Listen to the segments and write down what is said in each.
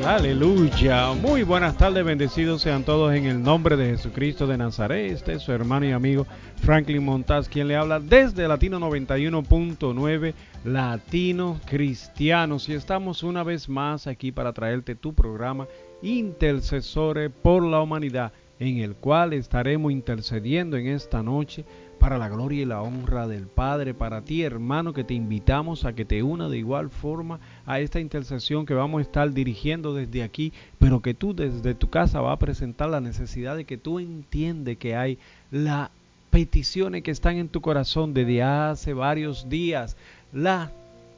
Aleluya. Muy buenas tardes, bendecidos sean todos en el nombre de Jesucristo de Nazaret. Este es su hermano y amigo Franklin Montaz, quien le habla desde Latino 91.9, Latino Cristianos. Y estamos una vez más aquí para traerte tu programa Intercesores por la Humanidad, en el cual estaremos intercediendo en esta noche para la gloria y la honra del Padre. Para ti, hermano, que te invitamos a que te una de igual forma a esta intercesión que vamos a estar dirigiendo desde aquí, pero que tú desde tu casa vas a presentar la necesidad de que tú entiendes que hay las peticiones que están en tu corazón desde hace varios días, la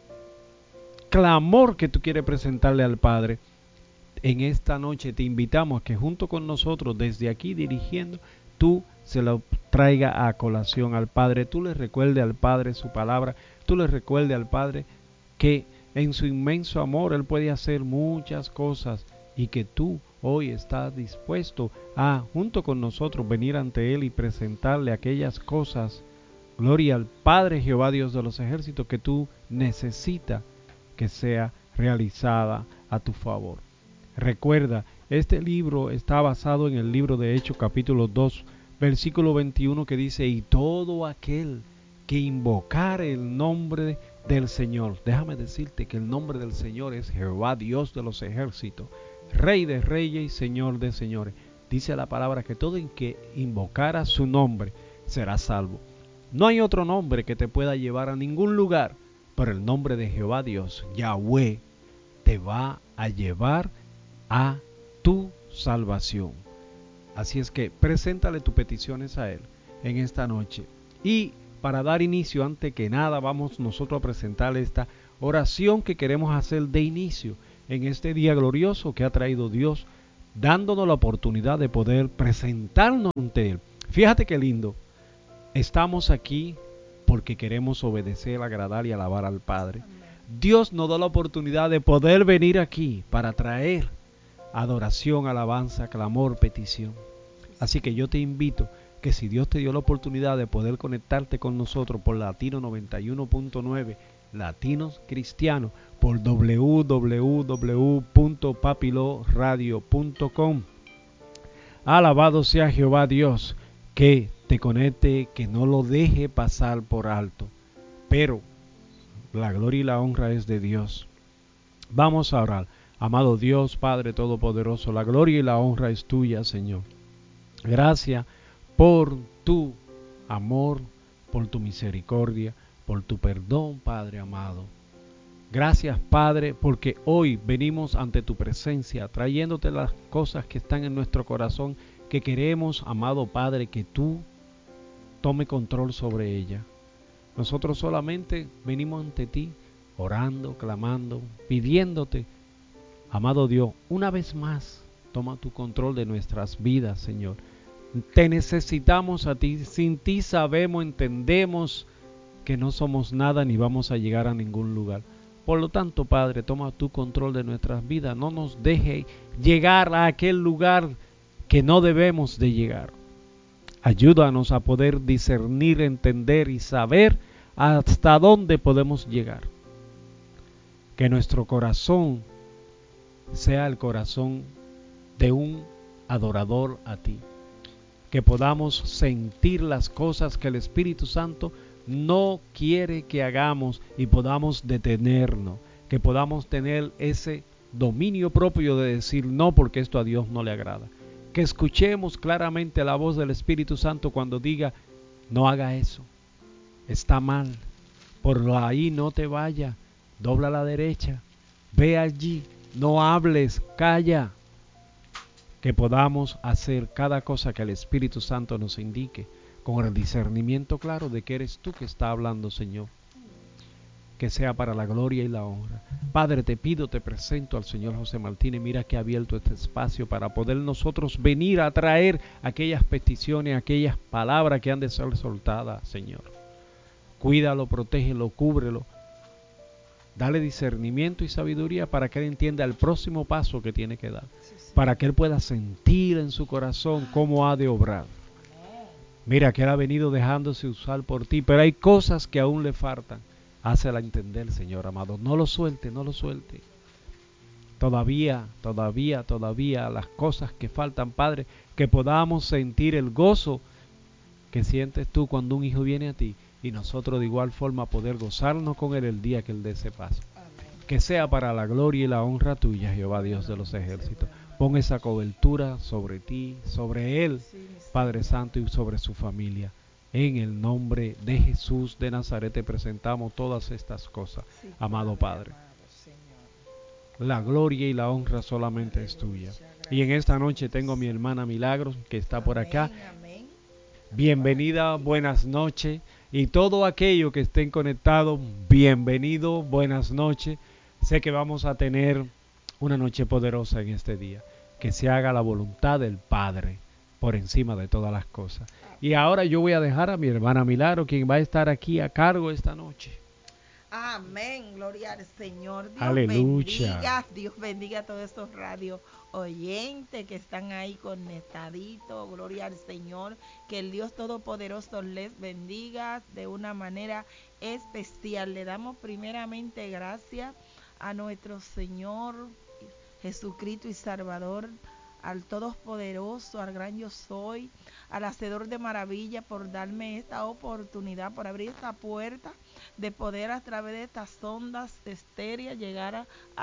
clamor que tú quieres presentarle al Padre. En esta noche te invitamos a que junto con nosotros desde aquí dirigiendo, tú se lo traiga a colación al Padre, tú le recuerde al Padre su palabra, tú le recuerde al Padre que en su inmenso amor Él puede hacer muchas cosas y que tú hoy estás dispuesto a, junto con nosotros, venir ante Él y presentarle aquellas cosas, gloria al Padre Jehová Dios de los ejércitos, que tú necesitas que sea realizada a tu favor. Recuerda, este libro está basado en el libro de Hechos capítulo 2, versículo 21, que dice: y todo aquel que invocare el nombre del Señor. Déjame decirte que el nombre del Señor es Jehová Dios de los ejércitos, Rey de reyes y Señor de señores. Dice la palabra que todo el que invocara su nombre será salvo. No hay otro nombre que te pueda llevar a ningún lugar, pero el nombre de Jehová Dios, Yahweh, te va a llevar a tu salvación. Así es que preséntale tus peticiones a Él en esta noche. Y para dar inicio, antes que nada, vamos nosotros a presentarle esta oración que queremos hacer de inicio en este día glorioso que ha traído Dios, dándonos la oportunidad de poder presentarnos ante Él. Fíjate qué lindo. Estamos aquí porque queremos obedecer, agradar y alabar al Padre. Dios nos da la oportunidad de poder venir aquí para traer adoración, alabanza, clamor, petición. Así que yo te invito que si Dios te dio la oportunidad de poder conectarte con nosotros por Latino 91.9, Latinos Cristianos, por www.papiloradio.com, alabado sea Jehová Dios, que te conecte, que no lo deje pasar por alto. Pero la gloria y la honra es de Dios. Vamos a orar. Amado Dios, Padre Todopoderoso, la gloria y la honra es tuya, Señor. Gracias por tu amor, por tu misericordia, por tu perdón, Padre amado. Gracias, Padre, porque hoy venimos ante tu presencia, trayéndote las cosas que están en nuestro corazón, que queremos, amado Padre, que tú tome control sobre ella. Nosotros solamente venimos ante ti, orando, clamando, pidiéndote. Amado Dios, una vez más, toma tu control de nuestras vidas, Señor. Te necesitamos a ti. Sin ti sabemos, entendemos que no somos nada ni vamos a llegar a ningún lugar. Por lo tanto, Padre, toma tu control de nuestras vidas. No nos deje llegar a aquel lugar que no debemos de llegar. Ayúdanos a poder discernir, entender y saber hasta dónde podemos llegar. Que nuestro corazón sea el corazón de un adorador a ti. Que podamos sentir las cosas que el Espíritu Santo no quiere que hagamos y podamos detenernos. Que podamos tener ese dominio propio de decir no, porque esto a Dios no le agrada. Que escuchemos claramente la voz del Espíritu Santo cuando diga: no haga eso, está mal, por ahí no te vaya, dobla a la derecha, ve allí, no hables, calla. Que podamos hacer cada cosa que el Espíritu Santo nos indique, con el discernimiento claro de que eres tú que está hablando, Señor. Que sea para la gloria y la honra. Padre, te pido, te presento al Señor José Martínez. Mira que ha abierto este espacio para poder nosotros venir a traer aquellas peticiones, aquellas palabras que han de ser soltadas, Señor. Cuídalo, protégelo, cúbrelo. Dale discernimiento y sabiduría para que él entienda el próximo paso que tiene que dar. Para que él pueda sentir en su corazón cómo ha de obrar. Mira que él ha venido dejándose usar por ti, pero hay cosas que aún le faltan. Hácela entender, Señor amado. No lo suelte, no lo suelte. todavía las cosas que faltan, Padre, que podamos sentir el gozo que sientes tú cuando un hijo viene a ti y nosotros de igual forma poder gozarnos con él el día que él dé ese paso. Que sea para la gloria y la honra tuya, Jehová Dios de los ejércitos. Pon esa cobertura sobre ti, sobre él, Padre Santo, y sobre su familia. En el nombre de Jesús de Nazaret te presentamos todas estas cosas, amado Padre. La gloria y la honra solamente es tuya. Y en esta noche tengo a mi hermana Milagros que está por acá. Bienvenida, buenas noches. Y todo aquello que estén conectados, bienvenido, buenas noches. Sé que vamos a tener una noche poderosa en este día. Que se haga la voluntad del Padre por encima de todas las cosas. Y ahora yo voy a dejar a mi hermana Milagro, quien va a estar aquí a cargo esta noche. Amén, gloria al Señor. Aleluya. Dios bendiga a todos estos radio oyentes que están ahí conectaditos. Gloria al Señor. Que el Dios Todopoderoso les bendiga de una manera especial. Le damos primeramente gracias a nuestro Señor Jesucristo y Salvador, al Todopoderoso, al gran yo soy, al Hacedor de maravilla por darme esta oportunidad, por abrir esta puerta de poder a través de estas ondas estéreas llegar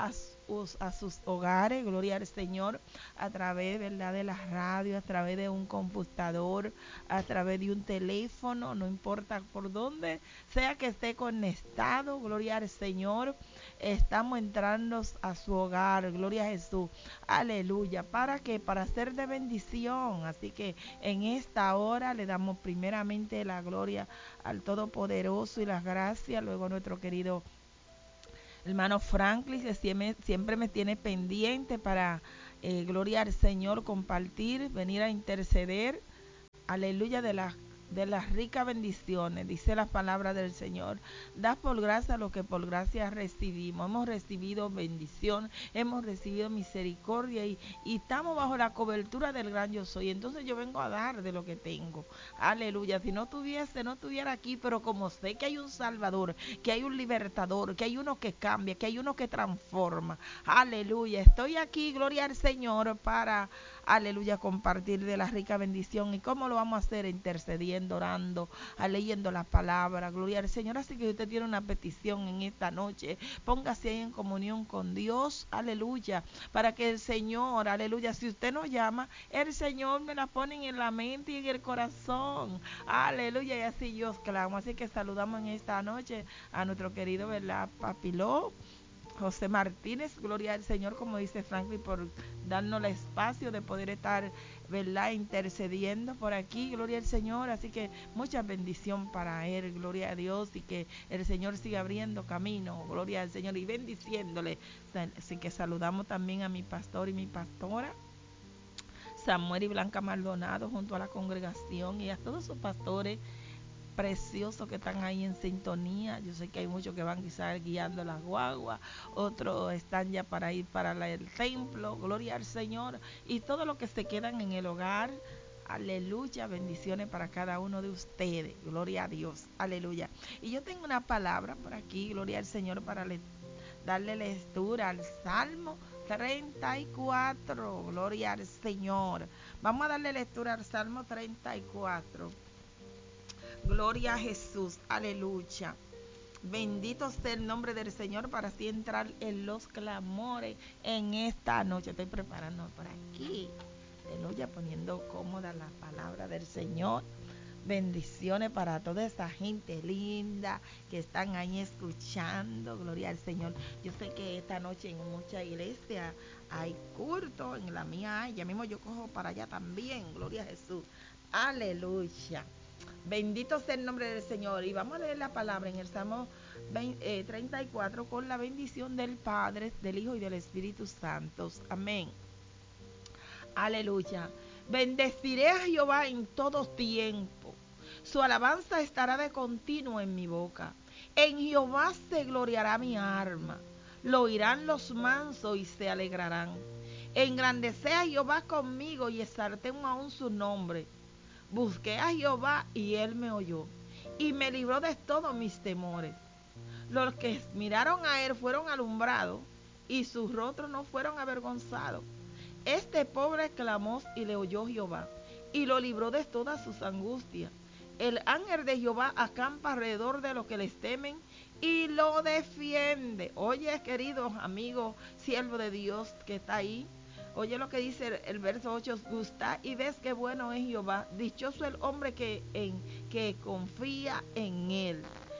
a sus hogares, gloria al Señor, a través, ¿verdad?, de la radio, a través de un computador, a través de un teléfono, no importa por dónde sea que esté conectado, gloria al Señor, estamos entrando a su hogar, gloria a Jesús, aleluya, ¿para qué? Para ser de bendición. Así que en esta hora le damos primeramente la gloria al Todopoderoso y las gracias, luego a nuestro querido hermano Franklin, que siempre me tiene pendiente para, gloria al Señor, compartir, venir a interceder, aleluya, de las ricas bendiciones, dice la palabra del Señor. Da por gracia lo que por gracia recibimos. Hemos recibido bendición, hemos recibido misericordia y estamos bajo la cobertura del gran yo soy. Entonces yo vengo a dar de lo que tengo. Aleluya. Si no estuviera aquí, pero como sé que hay un Salvador, que hay un libertador, que hay uno que cambia, que hay uno que transforma. Aleluya. Estoy aquí, gloria al Señor, para, aleluya, compartir de la rica bendición. ¿Y cómo lo vamos a hacer? Intercediendo, orando, leyendo la palabra, gloria al Señor. Así que usted tiene una petición en esta noche, póngase ahí en comunión con Dios, aleluya, para que el Señor, aleluya, si usted nos llama, el Señor me la pone en la mente y en el corazón, aleluya, y así yo clamo. Así que saludamos en esta noche a nuestro querido, ¿verdad?, Papiló José Martínez, gloria al Señor, como dice Franklin, por darnos el espacio de poder estar, ¿verdad?, intercediendo por aquí, gloria al Señor. Así que mucha bendición para él, gloria a Dios, y que el Señor siga abriendo camino, gloria al Señor, y bendiciéndole. Así que saludamos también a mi pastor y mi pastora, Samuel y Blanca Maldonado, junto a la congregación, y a todos sus pastores preciosos que están ahí en sintonía. Yo sé que hay muchos que van quizás guiando las guaguas, otros están ya para ir para el templo, gloria al Señor, y todos los que se quedan en el hogar, aleluya, bendiciones para cada uno de ustedes, gloria a Dios, aleluya. Y yo tengo una palabra por aquí, gloria al Señor, para darle lectura al Salmo 34, gloria al Señor. Vamos a darle lectura al Salmo 34. Gloria a Jesús, aleluya. Bendito sea el nombre del Señor, para así entrar en los clamores en esta noche. Estoy preparando por aquí, aleluya, poniendo cómoda la palabra del Señor. Bendiciones para toda esa gente linda que están ahí escuchando, gloria al Señor. Yo sé que esta noche en mucha iglesia hay culto, en la mía hay, ya mismo yo cojo para allá también, gloria a Jesús, aleluya. Bendito sea el nombre del Señor. Y vamos a leer la palabra en el Salmo 34 con la bendición del Padre, del Hijo y del Espíritu Santo. Amén. Aleluya. Bendeciré a Jehová en todo tiempo. Su alabanza estará de continuo en mi boca. En Jehová se gloriará mi alma. Lo oirán los mansos y se alegrarán. Engrandecé a Jehová conmigo y exalté aún su nombre. Busqué a Jehová y él me oyó y me libró de todos mis temores. Los que miraron a él fueron alumbrados y sus rostros no fueron avergonzados. Este pobre clamó y le oyó Jehová, y lo libró de todas sus angustias. El ángel de Jehová acampa alrededor de los que les temen y lo defiende. Oye, queridos amigos, siervo de Dios que está ahí, oye lo que dice el verso 8, gusta y ves qué bueno es Jehová, dichoso el hombre que confía en él.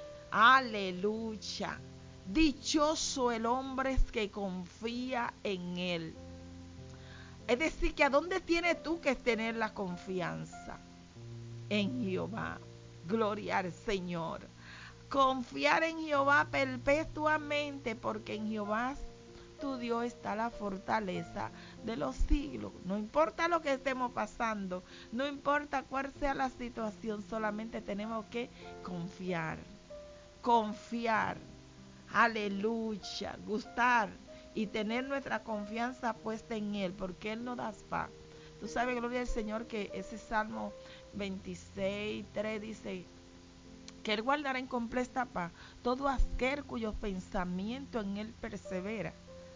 Aleluya. Dichoso el hombre que confía en él. Es decir, que ¿a dónde tienes tú que tener la confianza? En Jehová. Gloria al Señor. Confiar en Jehová perpetuamente, porque en Jehová tu Dios está la fortaleza de los siglos. No importa lo que estemos pasando, no importa cuál sea la situación, solamente tenemos que confiar. Confiar. Aleluya. Gustar y tener nuestra confianza puesta en Él, porque Él nos da paz. Tú sabes, gloria al Señor, que ese Salmo 26:3 dice que Él guardará en completa paz todo aquel cuyos pensamientos en Él persevera.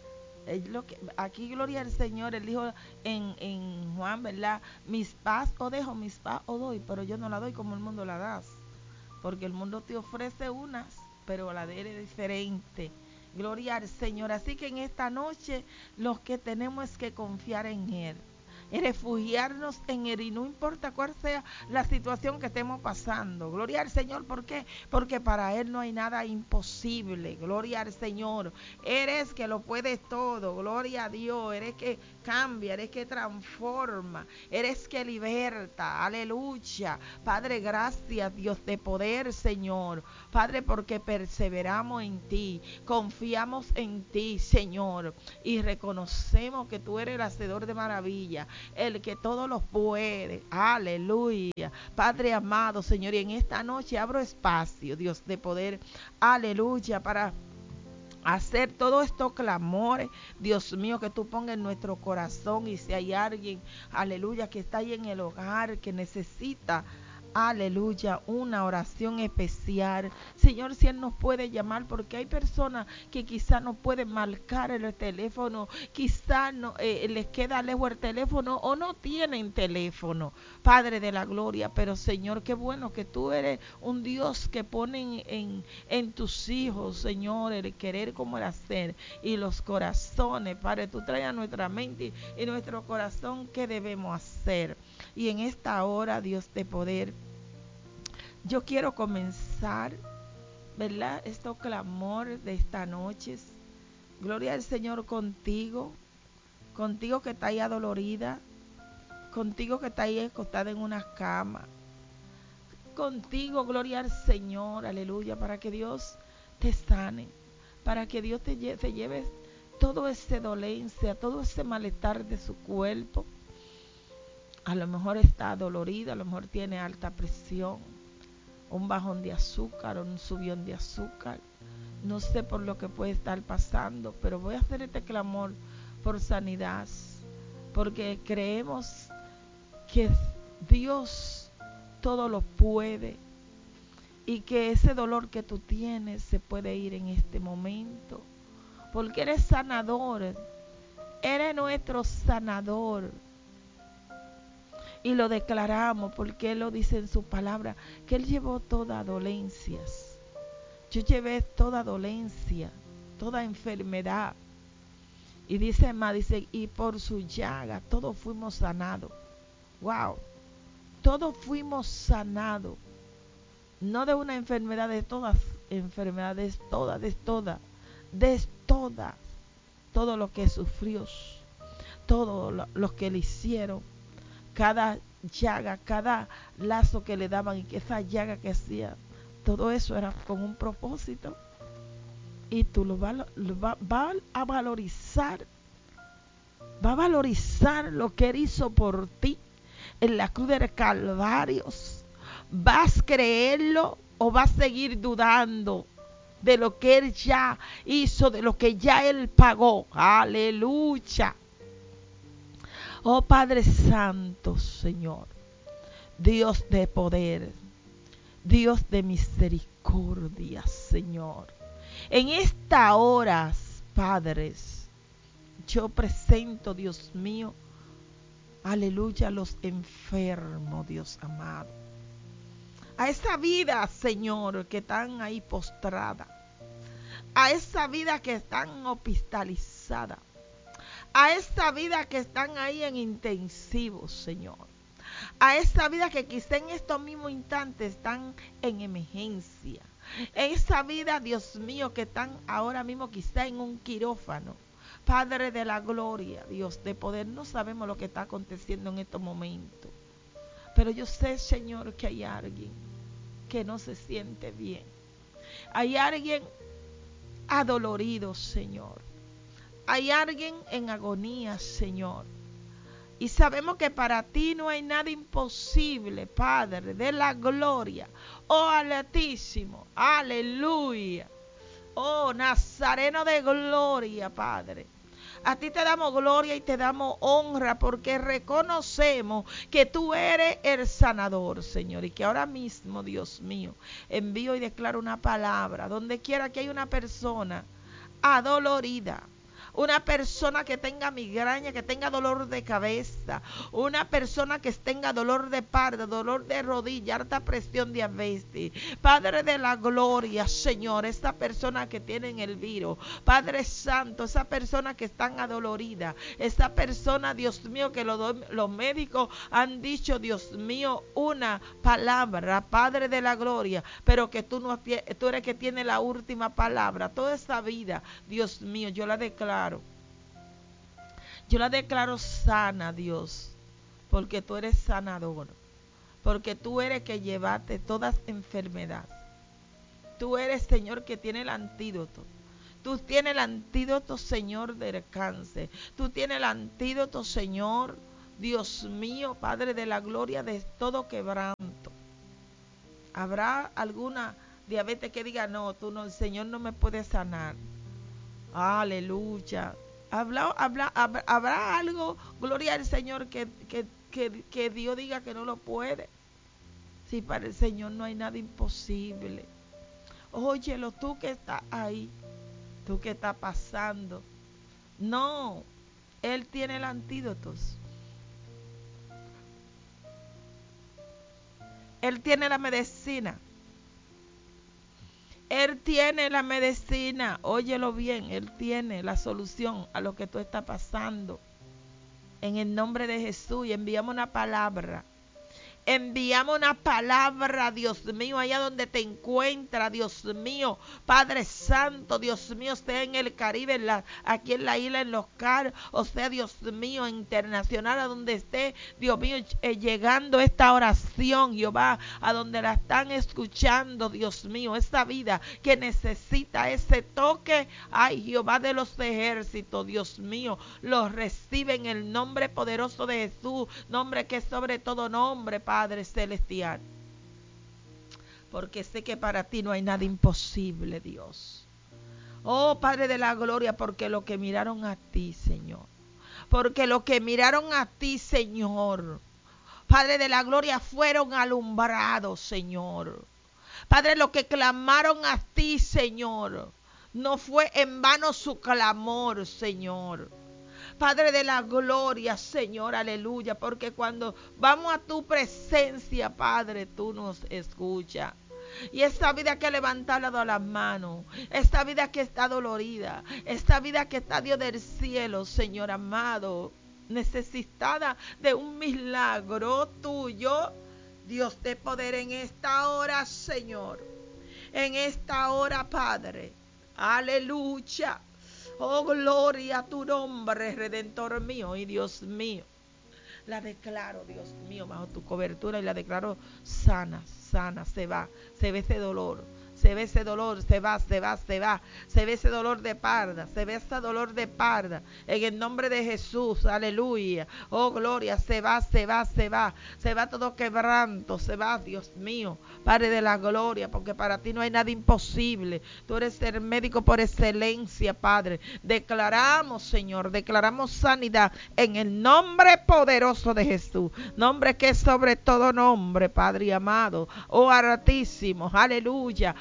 Aquí, gloria al Señor, Él dijo en Juan, ¿verdad? Mis paz o dejo, mis paz o doy, pero yo no la doy como el mundo la da, porque el mundo te ofrece unas, pero la de Él es diferente. Gloria al Señor. Así que en esta noche los que tenemos es que confiar en Él, refugiarnos en Él, y no importa cuál sea la situación que estemos pasando. Gloria al Señor. ¿Por qué? Porque para Él no hay nada imposible. Gloria al Señor. Eres que lo puedes todo. Gloria a Dios. Eres que cambia, eres que transforma, eres que liberta. Aleluya. Padre, gracias, Dios de poder, Señor. Padre, porque perseveramos en ti, confiamos en ti, Señor, y reconocemos que tú eres el hacedor de maravilla, el que todo lo puede. Aleluya. Padre amado, Señor, y en esta noche abro espacio, Dios de poder, aleluya, para hacer todos estos clamores, Dios mío, que tú pongas en nuestro corazón. Y si hay alguien, aleluya, que está ahí en el hogar, que necesita, aleluya, una oración especial, Señor, si Él nos puede llamar, porque hay personas que quizás no pueden marcar el teléfono, quizás no, les queda lejos el teléfono o no tienen teléfono, Padre de la gloria. Pero Señor, qué bueno que tú eres un Dios que pone en tus hijos, Señor, el querer como el hacer y los corazones. Padre, tú traes a nuestra mente y nuestro corazón qué debemos hacer. Y en esta hora, Dios de poder, yo quiero comenzar, ¿verdad?, estos clamores de esta noche. Gloria al Señor, contigo que está ahí adolorida, contigo que está ahí acostada en una cama, contigo, gloria al Señor, aleluya, para que Dios te sane, para que Dios te lleve todo ese dolencia, todo ese malestar de su cuerpo. A lo mejor está dolorida, a lo mejor tiene alta presión, un bajón de azúcar o un subión de azúcar. No sé por lo que puede estar pasando, pero voy a hacer este clamor por sanidad, porque creemos que Dios todo lo puede y que ese dolor que tú tienes se puede ir en este momento, porque eres sanador, eres nuestro sanador. Y lo declaramos porque Él lo dice en su palabra, que Él llevó todas dolencias. Yo llevé toda dolencia, toda enfermedad. Y dice más, dice, y por su llaga todos fuimos sanados. Wow, todos fuimos sanados. No de una enfermedad, de todas enfermedades, todo lo que sufrió, todo lo que le hicieron, cada llaga, cada lazo que le daban, y que esa llaga que hacía, todo eso era con un propósito. Y tú lo vas a valorizar, va a valorizar lo que Él hizo por ti en la cruz del Calvario. ¿Vas a creerlo o vas a seguir dudando de lo que Él ya hizo, de lo que ya Él pagó? Aleluya. Oh Padre Santo, Señor, Dios de poder, Dios de misericordia, Señor. En esta hora, Padres, yo presento, Dios mío, aleluya, a los enfermos, Dios amado. A esa vida, Señor, que están ahí postrada. A esa vida que están hospitalizada. A esa vida que están ahí en intensivos, Señor. A esa vida que quizá en estos mismos instantes están en emergencia. Esa vida, Dios mío, que están ahora mismo quizá en un quirófano. Padre de la gloria, Dios de poder, no sabemos lo que está aconteciendo en estos momentos. Pero yo sé, Señor, que hay alguien que no se siente bien. Hay alguien adolorido, Señor. Hay alguien en agonía, Señor. Y sabemos que para ti no hay nada imposible, Padre de la gloria. Oh Altísimo, aleluya. Oh Nazareno de gloria, Padre. A ti te damos gloria y te damos honra porque reconocemos que tú eres el sanador, Señor. Y que ahora mismo, Dios mío, envío y declaro una palabra donde quiera que haya una persona adolorida. Una persona que tenga migraña, que tenga dolor de cabeza, una persona que tenga dolor de parda, dolor de rodilla, alta presión, diabetes. Padre de la gloria, Señor, esta persona que tiene el virus, Padre Santo, esa persona que están adolorida, esa persona, Dios mío, que los médicos han dicho, Dios mío, una palabra, Padre de la gloria, pero que tú eres que tiene la última palabra. Toda esa vida, Dios mío, yo la declaro. Yo la declaro sana, Dios, porque tú eres sanador, porque tú eres que llevaste todas enfermedades. Tú eres, Señor, que tiene el antídoto. Tú tienes el antídoto, Señor, del cáncer. Tú tienes el antídoto, Señor, Dios mío, Padre de la gloria, de todo quebranto. ¿Habrá alguna diabetes que diga, no, el Señor no me puede sanar? Aleluya. ¿Habrá algo, gloria al Señor, que Dios diga que no lo puede? Si para el Señor no hay nada imposible. Óyelo, tú que estás ahí, tú que estás pasando. No, Él tiene el antídoto. Él tiene la medicina. Él tiene la medicina, óyelo bien, Él tiene la solución a lo que tú estás pasando. En el nombre de Jesús, y enviamos una palabra. Enviamos una palabra, Dios mío, allá donde te encuentras, Dios mío, Padre Santo, Dios mío, sea en el Caribe, aquí en la isla, en Los Caros, o sea, Dios mío, internacional, a donde esté, Dios mío, llegando esta oración, Jehová, a donde la están escuchando, Dios mío, esta vida que necesita ese toque, ay, Jehová de los ejércitos, Dios mío, lo recibe en el nombre poderoso de Jesús, nombre que es sobre todo nombre, Padre celestial, porque sé que para ti no hay nada imposible, Dios. Oh Padre de la gloria, porque lo que miraron a ti, Señor, porque lo que miraron a ti, Señor, Padre de la gloria, fueron alumbrados, Señor. Padre, lo que clamaron a ti, Señor, no fue en vano su clamor, Señor. Padre de la gloria, Señor, aleluya, porque cuando vamos a tu presencia, Padre, tú nos escuchas. Y esta vida que ha levantado las manos, esta vida que está dolorida, esta vida que está, Dios del cielo, Señor amado, necesitada de un milagro tuyo, Dios de poder, en esta hora, Señor, en esta hora, Padre, aleluya. Oh, gloria a tu nombre, Redentor mío y Dios mío. La declaro, Dios mío, bajo tu cobertura, y la declaro sana, sana, se va ese dolor. Se ve ese dolor, se va. Se ve ese dolor de parda, se ve ese dolor de parda. En el nombre de Jesús, aleluya. Oh, gloria, se va. Se va todo quebranto, se va, Dios mío, Padre de la gloria, porque para ti no hay nada imposible. Tú eres el médico por excelencia, Padre. Declaramos, Señor, declaramos sanidad en el nombre poderoso de Jesús. Nombre que es sobre todo nombre, Padre amado. Oh, Altísimo, aleluya.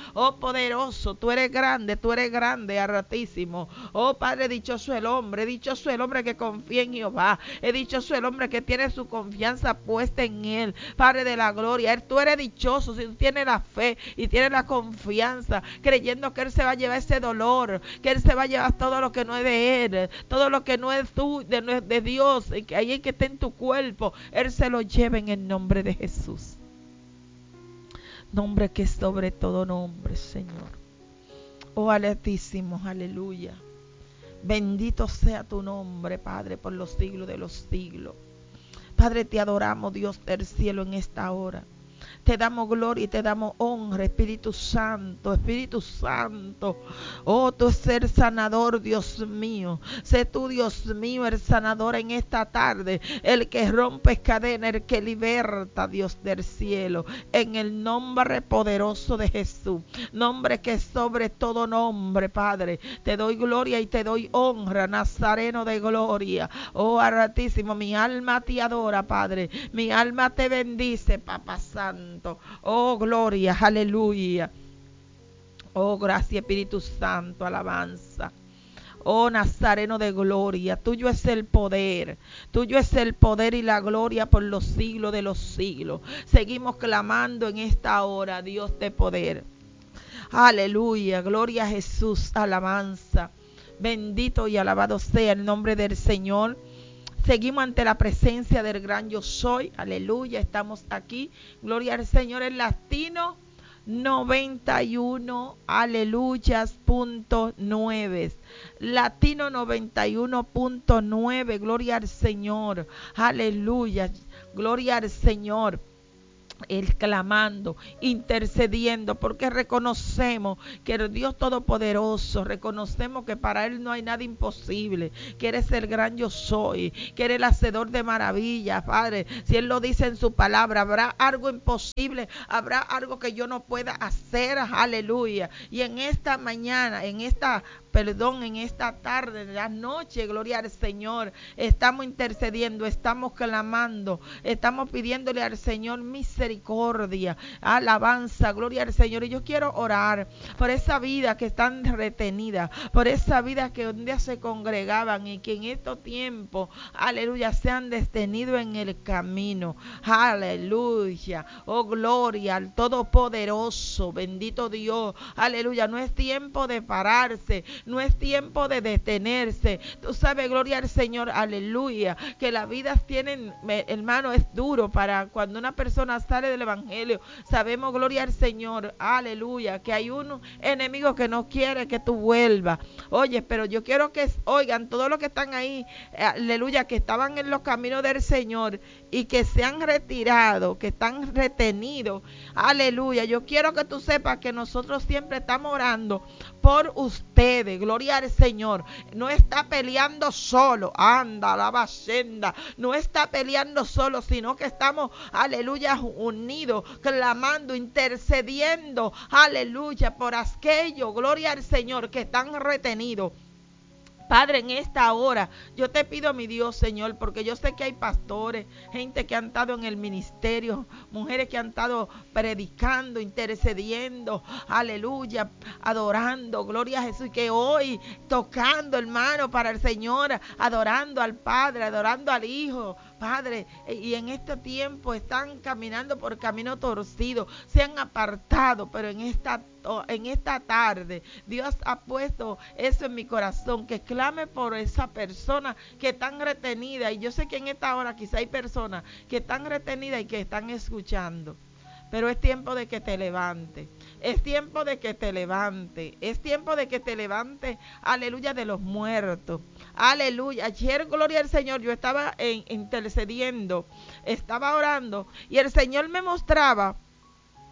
Oh poderoso, tú eres grande, Altísimo. Oh Padre, dichoso el hombre que confía en Jehová. He dichoso el hombre que tiene su confianza puesta en Él. Padre de la gloria, tú eres dichoso si tú tienes la fe y tienes la confianza, creyendo que Él se va a llevar ese dolor, que Él se va a llevar todo lo que no es de Él, todo lo que no es de Dios, y que ahí que está en tu cuerpo, Él se lo lleva en el nombre de Jesús. Nombre que es sobre todo nombre, Señor. Oh Altísimo, aleluya. Bendito sea tu nombre, Padre, por los siglos de los siglos. Padre, te adoramos, Dios del cielo, en esta hora. Te damos gloria y te damos honra, Espíritu Santo, Espíritu Santo. Oh, tú ser sanador, Dios mío. Sé tú, Dios mío, el sanador en esta tarde, el que rompe cadenas, el que liberta, Dios del cielo, en el nombre poderoso de Jesús, nombre que es sobre todo nombre, Padre. Te doy gloria y te doy honra, Nazareno de gloria. Oh, Altísimo, mi alma te adora, Padre. Mi alma te bendice, Papá Santo. Oh, gloria, aleluya. Oh, gracias, Espíritu Santo, alabanza. Oh, Nazareno de gloria, tuyo es el poder y la gloria por los siglos de los siglos. Seguimos clamando en esta hora, Dios de poder. Aleluya, gloria a Jesús, alabanza. Bendito y alabado sea el nombre del Señor. Seguimos ante la presencia del gran yo soy. Aleluya, estamos aquí. Gloria al Señor en Latino 91, aleluyas.9. Latino 91.9. Gloria al Señor. Aleluya. Gloria al Señor. El clamando, intercediendo, porque reconocemos que el Dios Todopoderoso, reconocemos que para Él no hay nada imposible, que eres el gran yo soy, que eres el hacedor de maravillas, Padre. Si Él lo dice en su palabra, habrá algo imposible, habrá algo que yo no pueda hacer, aleluya. Y en esta mañana, en esta tarde, en la noche, gloria al Señor, estamos intercediendo, estamos clamando, estamos pidiéndole al Señor misericordia, alabanza, gloria al Señor. Y yo quiero orar por esa vida que están retenida, por esa vida que un día se congregaban y que en estos tiempos, aleluya, se han detenido en el camino, aleluya. Oh, gloria al Todopoderoso, bendito Dios, aleluya. No es tiempo de pararse, no es tiempo de detenerse. Tú sabes, gloria al Señor, aleluya, que las vidas tienen, hermano, es duro para cuando una persona sale del evangelio. Sabemos, gloria al Señor, aleluya, que hay un enemigo que no quiere que tú vuelvas. Oye, pero yo quiero que oigan todos los que están ahí, aleluya, que estaban en los caminos del Señor y que se han retirado, que están retenidos, aleluya. Yo quiero que tú sepas que nosotros siempre estamos orando por ustedes, gloria al Señor. No está peleando solo, anda, la basenda, no está peleando solo, sino que estamos, aleluya, unidos, clamando, intercediendo, aleluya, por aquellos, gloria al Señor, que están retenidos. Padre, en esta hora yo te pido, mi Dios, Señor, porque yo sé que hay pastores, gente que han estado en el ministerio, mujeres que han estado predicando, intercediendo, aleluya, adorando, gloria a Jesús, y que hoy tocando, hermano, para el Señor, adorando al Padre, adorando al Hijo, Padre, y en este tiempo están caminando por camino torcido, se han apartado, pero en esta tarde Dios ha puesto eso en mi corazón, que clame por esa persona que están retenidas. Y yo sé que en esta hora quizá hay personas que están retenidas y que están escuchando, pero es tiempo de que te levante. Es tiempo de que te levante. Es tiempo de que te levante, aleluya, de los muertos. Aleluya. Ayer, gloria al Señor, yo estaba intercediendo, estaba orando, y el Señor me mostraba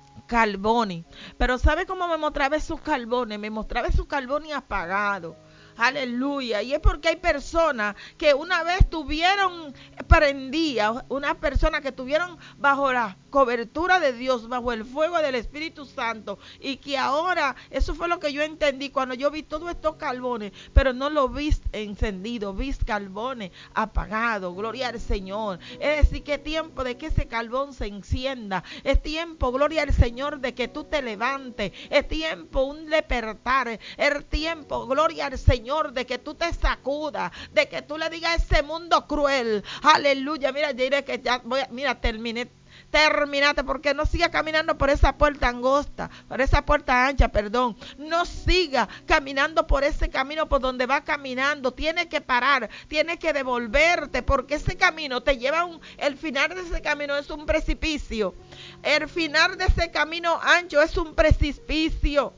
carbones. Pero ¿sabe cómo me mostraba esos carbones? Me mostraba esos carbones apagados. Aleluya. Y es porque hay personas que una vez tuvieron prendida, unas personas que tuvieron bajo la cobertura de Dios, bajo el fuego del Espíritu Santo, y que ahora, eso fue lo que yo entendí cuando yo vi todos estos carbones, pero no lo vi encendido, vi carbones apagados. Gloria al Señor. Es decir, que es tiempo de que ese carbón se encienda. Es tiempo, gloria al Señor, de que tú te levantes. Es tiempo un despertar. Es tiempo, gloria al Señor, de que tú te sacudas, de que tú le digas a ese mundo cruel, aleluya, mira, diré que ya voy a, mira, terminate, porque no siga caminando por esa puerta angosta, por esa puerta ancha, perdón. No siga caminando por ese camino por donde va caminando. Tienes que parar, tienes que devolverte, porque ese camino te lleva el final de ese camino es un precipicio. El final de ese camino ancho es un precipicio.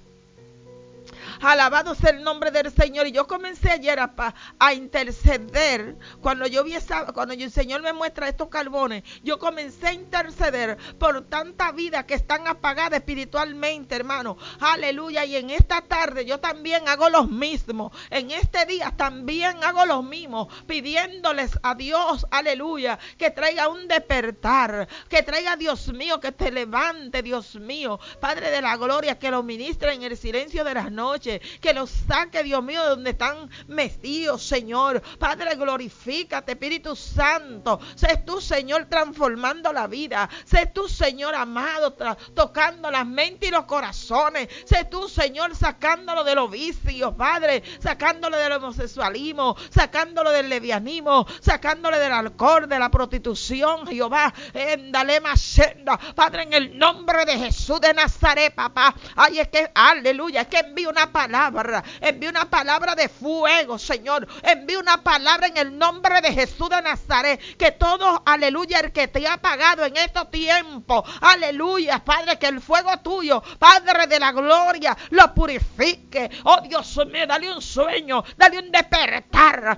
Alabado sea el nombre del Señor. Y yo comencé ayer a interceder. Cuando el Señor me muestra estos carbones, yo comencé a interceder por tanta vida que están apagadas espiritualmente, hermano. Aleluya. Y en esta tarde yo también hago los mismos. En este día también hago los mismos, pidiéndoles a Dios, aleluya, que traiga un despertar, que traiga, Dios mío, que te levante, Dios mío, Padre de la gloria, que lo ministre en el silencio de las noches, que los saque, Dios mío, de donde están metidos, Señor. Padre, glorifícate, Espíritu Santo. Sé tú, Señor, transformando la vida. Sé tú, Señor amado, tocando las mentes y los corazones. Sé tú, Señor, sacándolo de los vicios, Padre, sacándolo del homosexualismo, sacándolo del lesbianismo, sacándolo del alcohol, de la prostitución, Jehová. Dale más senda, Padre, en el nombre de Jesús de Nazaret, papá. Ay, es que, aleluya, es que envío una palabra de fuego, Señor. Envío una palabra en el nombre de Jesús de Nazaret, que todo, aleluya, el que te ha apagado en estos tiempos, aleluya, Padre, que el fuego tuyo, Padre de la gloria, lo purifique. Oh Dios mío, dale un sueño, dale un despertar,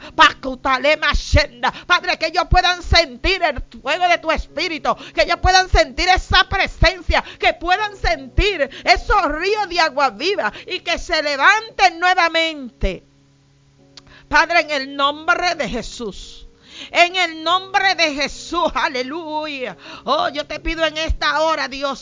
Padre, que ellos puedan sentir el fuego de tu espíritu, que ellos puedan sentir esa presencia, que puedan sentir esos ríos de agua viva y que se levanten nuevamente, Padre, en el nombre de Jesús. En el nombre de Jesús, aleluya. Oh, yo te pido en esta hora, Dios,